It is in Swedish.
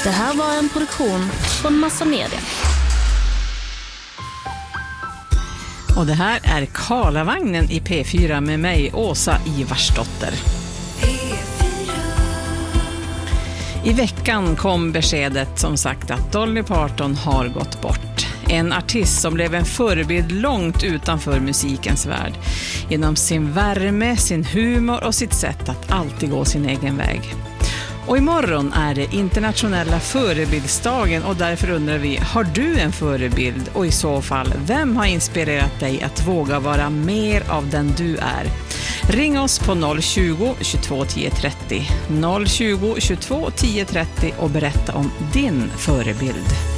Det här var en produktion från Massa Media. Och det här är Karlavagnen i P4 med mig, Åsa Ivarsdotter. I veckan kom beskedet som sagt att Dolly Parton har gått bort. En artist som blev en förebild långt utanför musikens värld. Genom sin värme, sin humor och sitt sätt att alltid gå sin egen väg. Och imorgon är det internationella förebildsdagen och därför undrar vi, har du en förebild? Och i så fall, vem har inspirerat dig att våga vara mer av den du är? Ring oss på 020 22 10 30, 020 22 10 30 och berätta om din förebild.